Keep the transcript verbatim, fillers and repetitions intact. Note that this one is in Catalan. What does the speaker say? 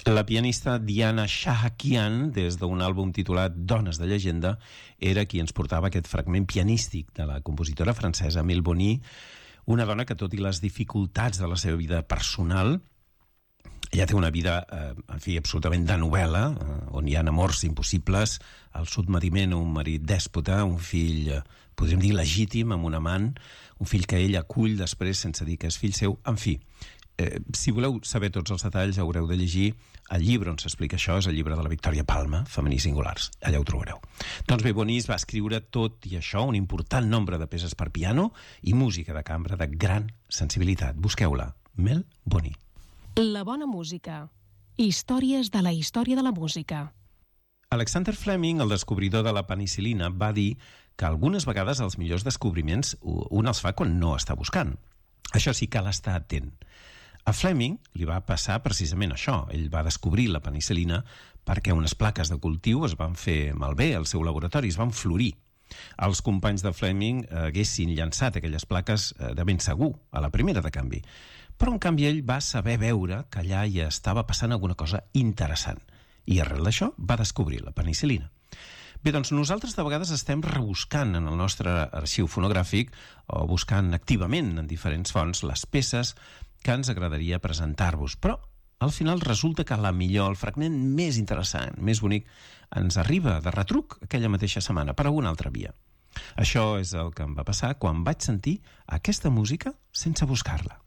La pianista Diana Shahakian, des d'un àlbum titulat Dones de llegenda, era qui ens portava aquest fragment pianístic de la compositora francesa Mel Boni, una dona que, tot i les dificultats de la seva vida personal, ella té una vida, eh, en fi, absolutament de novel·la, eh, on hi ha amors impossibles, el sotmetiment a un marit dèspota, un fill, eh, podríem dir, legítim, amb un amant, un fill que ell acull després sense dir que és fill seu, en fi. Eh, si voleu saber tots els detalls, haureu de llegir el llibre on s'explica això, és el llibre de la Victòria Palma, Femení Singulars. Allà ho trobareu. Doncs bé, Boni va escriure tot i això, un important nombre de peces per piano i música de cambra de gran sensibilitat. Busqueu-la. Mel Boni. La bona música. Històries de la història de la música. Alexander Fleming, el descobridor de la penicil·lina, va dir que algunes vegades els millors descobriments un els fa quan no està buscant. Això sí, cal estar atent. A Fleming li va passar precisament això. Ell va descobrir la penicil·lina perquè unes plaques de cultiu es van fer malbé al seu laboratori, es van florir. Els companys de Fleming haguessin llançat aquelles plaques de ben segur, a la primera de canvi. Però, en canvi, ell va saber veure que allà hi estava passant alguna cosa interessant. I arrel d'això va descobrir la penicil·lina. Bé, doncs nosaltres de vegades estem rebuscant en el nostre arxiu fonogràfic o buscant activament en diferents fonts les peces que ens agradaria presentar-vos, però al final resulta que la millor, el fragment més interessant, més bonic, ens arriba de retruc aquella mateixa setmana per alguna altra via. Això és el que em va passar quan vaig sentir aquesta música sense buscar-la.